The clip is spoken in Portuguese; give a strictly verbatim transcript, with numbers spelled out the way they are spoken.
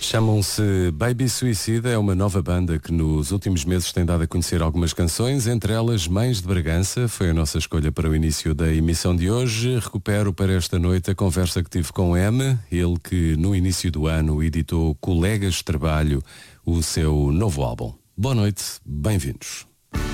Chamam-se Baby Suicida, é uma nova banda que nos últimos meses tem dado a conhecer algumas canções, entre elas Mães de Bragança, foi a nossa escolha para o início da emissão de hoje. Recupero para esta noite a conversa que tive com M, ele que no início do ano editou Colegas de Trabalho, o seu novo álbum. Boa noite, bem-vindos.